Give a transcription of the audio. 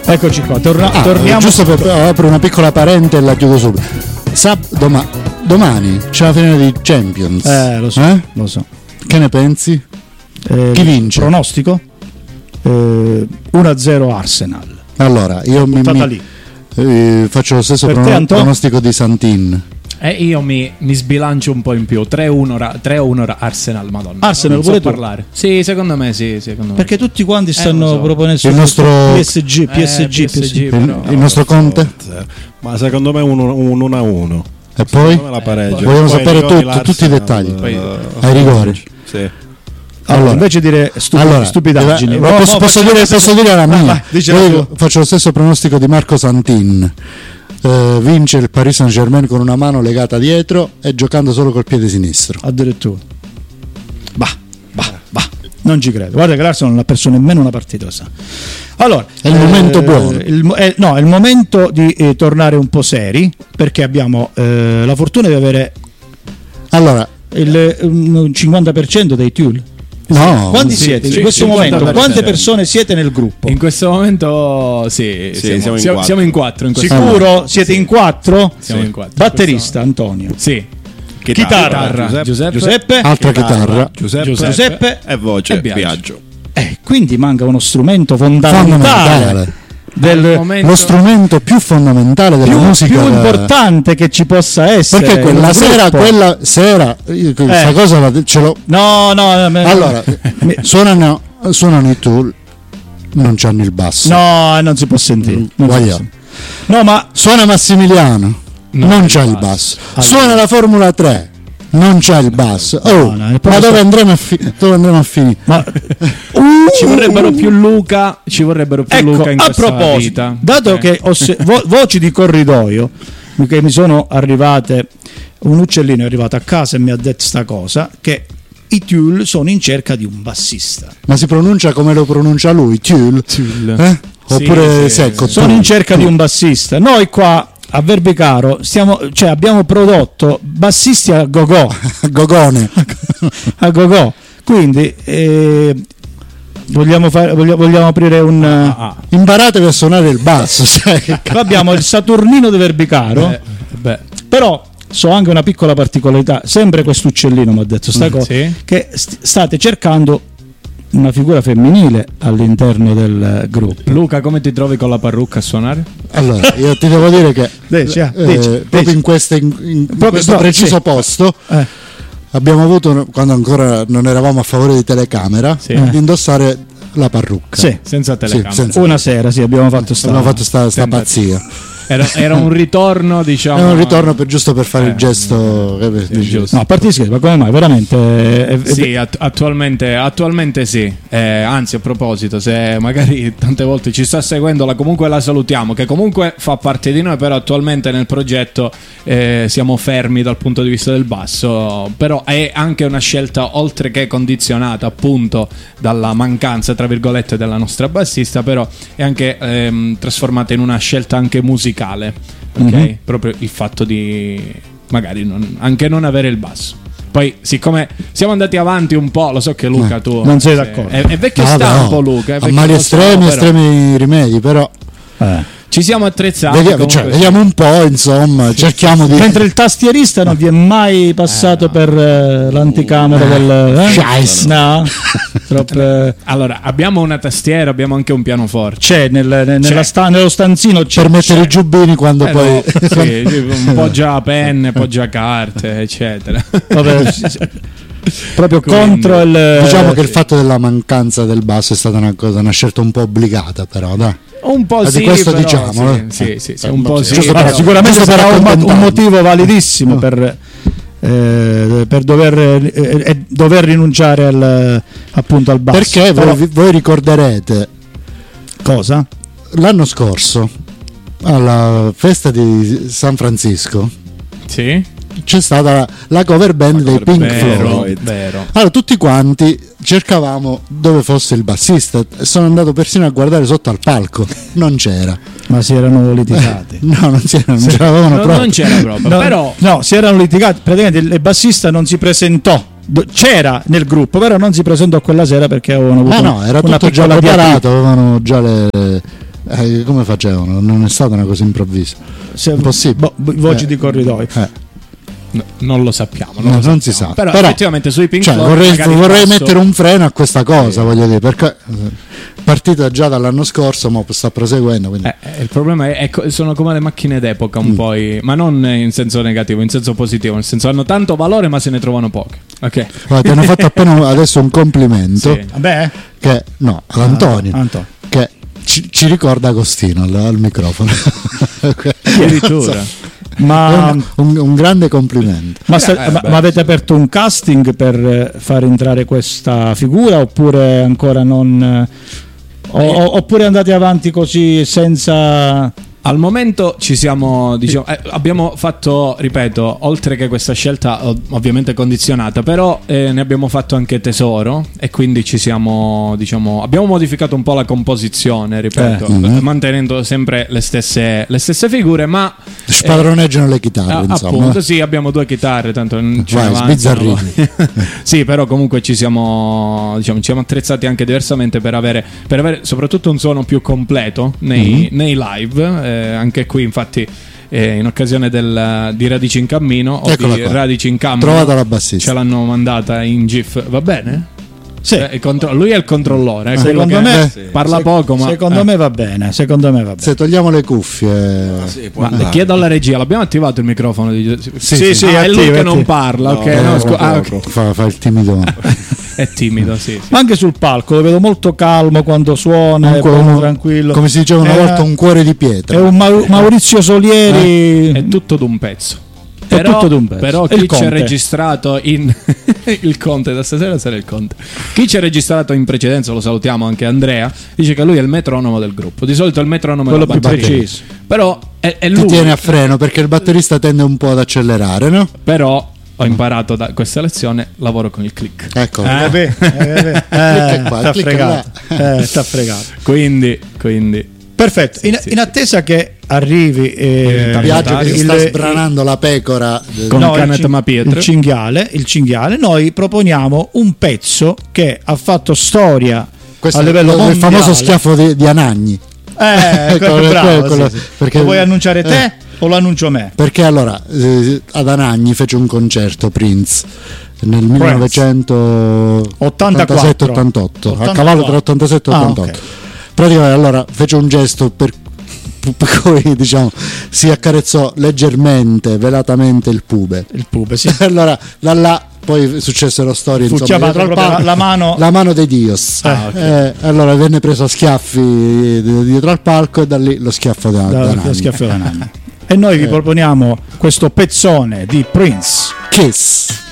Eccoci qua, torniamo. Giusto apro una piccola parente e la chiudo subito. Domani c'è la finale di Champions. Lo so. Che ne pensi? Chi vince? Pronostico? 1-0 Arsenal. Allora, io faccio lo stesso pronostico di Santin. Io mi sbilancio un po' in più. 3-1 Arsenal, Madonna. Arsenal pure tu? Parlare. Sì, secondo me sì. Perché tutti quanti stanno proponendo il nostro PSG. Il nostro Conte? Ma secondo me un 1-1. E poi? La pareggio. Vogliamo sapere tutti i dettagli. Ai rigori. Sì. Allora, invece di dire stupidaggini, posso dire la mia. Faccio lo stesso pronostico di Marco Santin. Vince il Paris Saint-Germain con una mano legata dietro e giocando solo col piede sinistro. Addirittura. Bah. Non ci credo. Guarda che l'Arsenal non ha perso nemmeno una partita. Allora, è il momento buono. È il momento di tornare un po' seri, perché abbiamo la fortuna di avere il 50% dei Tulle. No, quanti siete in questo momento? Quante persone siete nel gruppo? In questo momento siamo in 4. Sicuro? Siete in 4? Siamo in 4. Batterista Antonio. Sì. Chitarra Giuseppe. Altra chitarra Giuseppe. E voce Biagio. Quindi manca uno strumento fondamentale. Lo strumento più fondamentale della musica, più importante che ci possa essere, perché quella sera questa cosa ce l'ho. No, allora suonano i Tool, non c'hanno il basso, non si può sentire, no, ma suona Massimiliano, non c'ha il basso, suona la Formula 3, non c'è il basso. Ma dove andremo a finire? Ci vorrebbero più Luca. In a proposito, vita. Dato che voci di corridoio che mi sono arrivate, un uccellino è arrivato a casa e mi ha detto sta cosa, che i Tulle sono in cerca di un bassista. Ma si pronuncia come lo pronuncia lui, Tulle? Oppure secco? Sono in cerca di un bassista. Noi qua a Verbicaro abbiamo prodotto bassisti a go-go. A go-go. Quindi vogliamo aprire un imparatevi a suonare il basso. Abbiamo il Saturnino di Verbicaro. Però so anche una piccola particolarità, sempre quest'uccellino mi ha detto sta cosa, che state cercando una figura femminile all'interno del gruppo. Luca, come ti trovi con la parrucca a suonare? Allora, io ti devo dire che proprio in questo preciso posto abbiamo avuto, quando ancora non eravamo a favore di telecamera, di indossare la parrucca. Senza telecamera. Una sera abbiamo fatto sta pazzia. Era un ritorno, diciamo. Era un ritorno giusto per fare il gesto. No, a parte di scherzo, ma come mai? Veramente? Sì, attualmente sì. Anzi, a proposito, se magari tante volte ci sta seguendo, comunque la salutiamo, che comunque fa parte di noi, però attualmente nel progetto siamo fermi dal punto di vista del basso. Però è anche una scelta, oltre che condizionata appunto dalla mancanza, tra virgolette, della nostra bassista, però è anche trasformata in una scelta anche musicale. Ok? Proprio il fatto di magari non avere il basso. Poi, siccome siamo andati avanti un po', lo so che Luca tu non sei d'accordo. È vecchio stampo, Luca. A mali estremi rimedi, però ci siamo attrezzati. Vediamo un po', insomma, cerchiamo di. Mentre il tastierista non vi è mai passato per l'anticamera del. No. Allora, abbiamo una tastiera, abbiamo anche un pianoforte. C'è nello stanzino per mettere i giubbini quando poi. Un po' già penne, poi già carte, eccetera. Vabbè, proprio contro il. Diciamo che il fatto della mancanza del basso è stata una scelta un po' obbligata, però dai. Un po' di questo però, diciamo sì, un po' sì. Sicuramente sarà un motivo validissimo per dover rinunciare appunto al basso. Perché voi ricorderete cosa? L'anno scorso alla festa di San Francisco c'è stata la cover band dei Pink Floyd. Allora tutti quanti cercavamo dove fosse il bassista. Sono andato persino a guardare sotto al palco, non c'era. Ma si erano litigati? No, non c'era proprio. Non c'era proprio. Però no, si erano litigati. Praticamente il bassista non si presentò. C'era nel gruppo, però non si presentò quella sera perché avevano avuto era tutto già preparato, avevano già Come facevano? Non è stata una cosa improvvisa. Impossibile. Voci di corridoio. No, non lo sappiamo, non si sa. Però effettivamente sui Pink Floyd vorrei mettere un freno a questa cosa, voglio dire, perché partita già dall'anno scorso, ma sta proseguendo. Il problema è sono come le macchine d'epoca un po', ma non in senso negativo, in senso positivo, nel senso hanno tanto valore ma se ne trovano poche. Ok. Guarda, ti hanno fatto appena adesso un complimento. Sì. Vabbè. Che no, all'Antonio. Che ci ricorda Agostino al microfono. Addirittura. Ma un grande complimento. Ma avete aperto un casting per far entrare questa figura oppure ancora non? Oppure andate avanti così senza? Al momento ci siamo, diciamo, abbiamo fatto, ripeto, oltre che questa scelta ovviamente condizionata, però ne abbiamo fatto anche tesoro e quindi ci siamo, diciamo, abbiamo modificato un po' la composizione, ripeto, mantenendo sempre le stesse figure, ma spadroneggiano le chitarre, insomma. Appunto, sì, abbiamo 2 chitarre, tanto non ce ne avanzano. Sì, però comunque ci siamo attrezzati anche diversamente per avere soprattutto un suono più completo nei live. Anche qui infatti in occasione di Radici in Cammino o di Radici in Cammino, trovata la bassista, ce l'hanno mandata in GIF, va bene? Sì. Lui è il controllore, secondo me parla poco, ma secondo me va bene. Se togliamo le cuffie, chiedo alla regia, l'abbiamo attivato il microfono? Sì, è lui che non parla. Fa il timidone. È timido, sì. Ma anche sul palco lo vedo molto calmo quando suona, tranquillo. Come si diceva una volta, un cuore di pietra. È un Maurizio Solieri. È tutto d'un pezzo. Però chi ci ha registrato in il Conte da stasera sarà il Conte. Chi ci ha registrato in precedenza, lo salutiamo anche Andrea, dice che lui è il metronomo del gruppo. Di solito il metronomo quello è più preciso. Però è lui. Ti tiene a freno perché il batterista tende un po' ad accelerare, no? Però ho imparato da questa lezione, lavoro con il click. Ecco. Sta fregato. Quindi perfetto, in attesa che arrivi Biagio che sta sbranando la pecora con canetta Pietro, il cinghiale, noi proponiamo un pezzo che ha fatto storia a livello mondiale, il famoso schiaffo di Anagni. Bravo, perché lo vuoi annunciare te o lo annuncio me? Perché allora ad Anagni fece un concerto Prince nel 1987-88, a cavallo tra 87 e 88. Okay. Praticamente allora fece un gesto per cui, diciamo, si accarezzò leggermente, velatamente il pube, sì. Allora da là poi successero storie, fu insomma, la mano dei Dios. Okay. Allora venne preso a schiaffi dietro al palco e da lì lo schiaffo da Nanni. E noi vi proponiamo questo pezzone di Prince, Kiss.